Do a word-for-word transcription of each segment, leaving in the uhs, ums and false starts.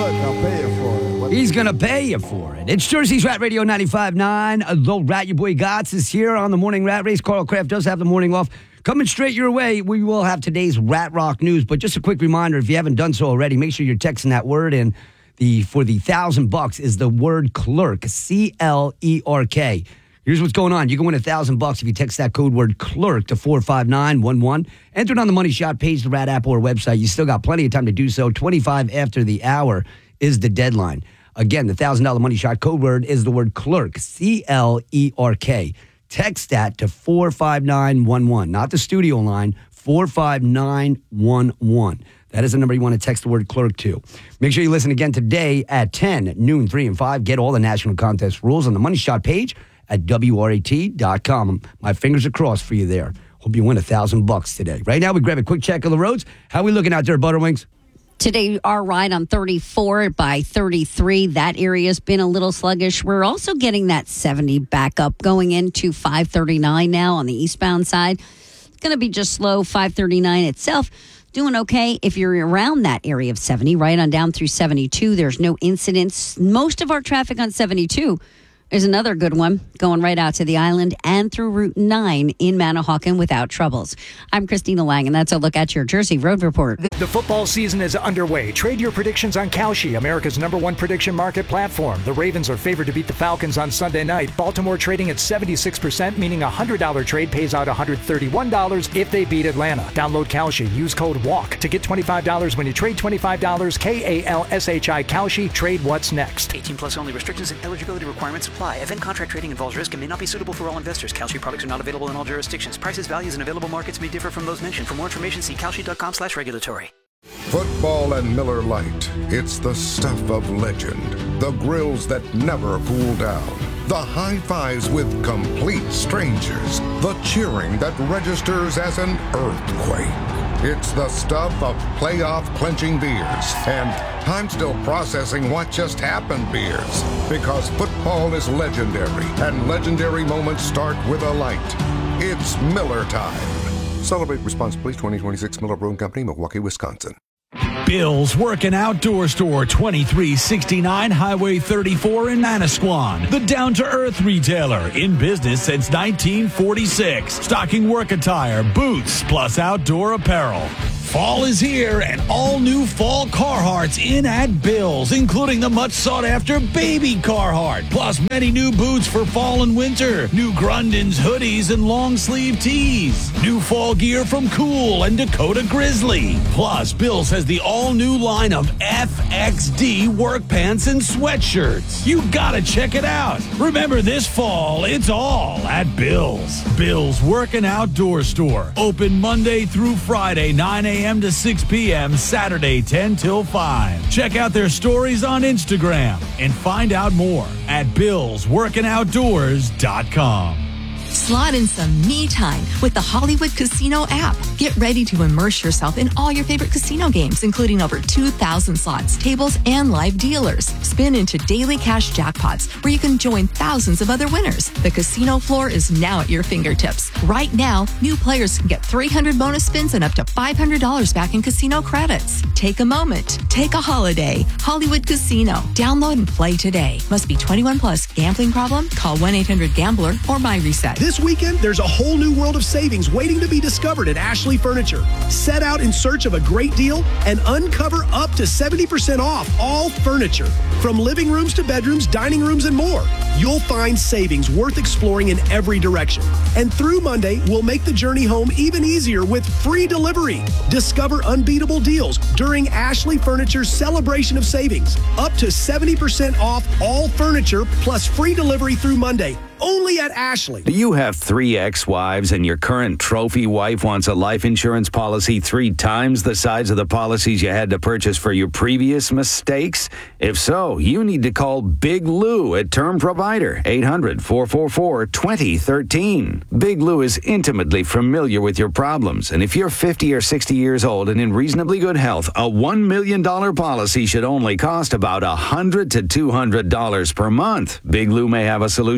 good. I'll pay you for it. What? He's going to pay you for it. It's Jersey's Rat Radio ninety-five point nine. The Rat, your boy Gotts, is here on the Morning Rat Race. Carl Kraft does have the morning off. Coming straight your way, we will have today's Rat Rock news. But just a quick reminder, if you haven't done so already, make sure you're texting that word in. The For the thousand bucks is the word clerk, C L E R K. Here's what's going on. You can win a thousand bucks if you text that code word clerk to four five nine one one. Enter it on the Money Shot page, the Rat app or website. You still got plenty of time to do so. twenty-five after the hour is the deadline. Again, the one thousand dollars Money Shot code word is the word clerk, C L E R K. Text that to four five nine one one, not the studio line, four five nine one one. That is the number you want to text the word clerk to. Make sure you listen again today at ten, noon, three, and five. Get all the national contest rules on the Money Shot page at W R A T dot com. My fingers are crossed for you there. Hope you win a thousand bucks today. Right now, we grab a quick check of the roads. How are we looking out there, Butterwings? Today, our ride on thirty-four by thirty-three. That area's been a little sluggish. We're also getting that seventy back up going into five thirty-nine now on the eastbound side. It's going to be just slow. five thirty-nine itself doing okay if you're around that area of seventy, right on down through seventy-two. There's no incidents. Most of our traffic on seventy-two is another good one, going right out to the island and through Route nine in Manahawkin without troubles. I'm Christina Lang, and that's a look at your Jersey Road Report. The football season is underway. Trade your predictions on Kalshi, America's number one prediction market platform. The Ravens are favored to beat the Falcons on Sunday night. Baltimore trading at seventy-six percent, meaning a one hundred dollars trade pays out one hundred thirty-one dollars if they beat Atlanta. Download Kalshi. Use code WALK to get twenty-five dollars when you trade twenty-five dollars. K A L S H I Kalshi. Trade what's next. eighteen plus only. Restrictions and eligibility requirements apply. Event contract trading involves risk and may not be suitable for all investors. Kalshi products are not available in all jurisdictions. Prices, values, and available markets may differ from those mentioned. For more information, see kalshi.com slash regulatory. Football and Miller Lite. It's the stuff of legend. The grills that never cool down. The high fives with complete strangers. The cheering that registers as an earthquake. It's the stuff of playoff clinching beers and I'm still processing what just happened beers. Because football is legendary and legendary moments start with a light. It's Miller time. Celebrate responsibly. twenty twenty-six Miller Brewing Company, Milwaukee, Wisconsin. Bill's Working Outdoor Store, twenty-three sixty-nine Highway thirty-four in Manasquan. The down-to-earth retailer in business since nineteen forty-six. Stocking work attire, boots, plus outdoor apparel. Fall is here and all new fall Carhartts in at Bill's, including the much sought after baby Carhartt, plus many new boots for fall and winter, new Grundens hoodies and long sleeve tees, new fall gear from Cool and Dakota Grizzly. Plus, Bill's has the all new line of F X D work pants and sweatshirts. You gotta check it out. Remember, this fall, it's all at Bill's. Bill's Working Outdoor Store, open Monday through Friday, nine a.m. to six p.m., Saturday, ten till five. Check out their stories on Instagram and find out more at bills working outdoors dot com. Slot in some me time with the Hollywood Casino app. Get ready to immerse yourself in all your favorite casino games, including over two thousand slots, tables, and live dealers. Spin into daily cash jackpots where you can join thousands of other winners. The casino floor is now at your fingertips. Right now, new players can get three hundred bonus spins and up to five hundred dollars back in casino credits. Take a moment. Take a holiday. Hollywood Casino. Download and play today. Must be twenty-one plus. Gambling problem? Call one eight hundred gambler or My Reset. This weekend, there's a whole new world of savings waiting to be discovered at Ashley Furniture. Set out in search of a great deal and uncover up to seventy percent off all furniture. From living rooms to bedrooms, dining rooms, and more. You'll find savings worth exploring in every direction. And through Monday, we'll make the journey home even easier with free delivery. Discover unbeatable deals during Ashley Furniture's celebration of savings. Up to seventy percent off all furniture plus free delivery through Monday. Only at Ashley. Do you have three ex-wives and your current trophy wife wants a life insurance policy three times the size of the policies you had to purchase for your previous mistakes? If so, you need to call Big Lou at Term Provider, eight hundred, four four four, two zero one three. Big Lou is intimately familiar with your problems, and if you're fifty or sixty years old and in reasonably good health, a one million dollars policy should only cost about one hundred to two hundred dollars per month. Big Lou may have a solution for your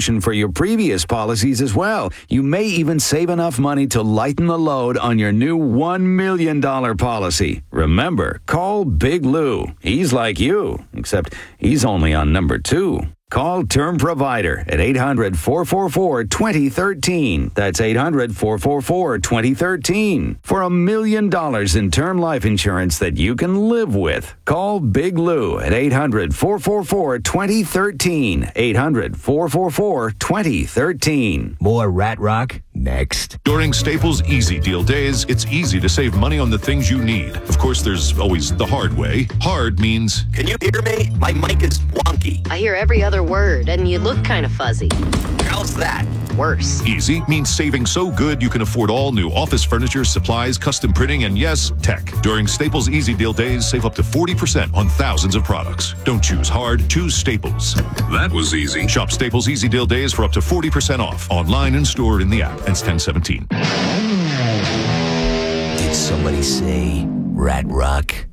your previous policies as well. You may even save enough money to lighten the load on your new one million dollars policy. Remember, call Big Lou. He's like you, except he's only on number two. Call Term Provider at eight hundred, four four four, two zero one three. That's eight hundred, four four four, two zero one three. For a million dollars in term life insurance that you can live with. Call Big Lou at eight hundred, four four four, two zero one three. eight hundred, four four four, two zero one three. More Rat Rock next. During Staples Easy Deal Days, it's easy to save money on the things you need. Of course, there's always the hard way. Hard means... Can you hear me? My mic is wonky. I hear every other word, and you look kind of fuzzy. How's that? Worse. Easy means saving so good you can afford all new office furniture, supplies, custom printing, and yes, tech. During Staples Easy Deal Days, save up to forty percent on thousands of products. Don't choose hard, choose Staples. That was easy. Shop Staples Easy Deal Days for up to forty percent off, online and stored in the app. It's ten seventeen. Did somebody say Rat Rock?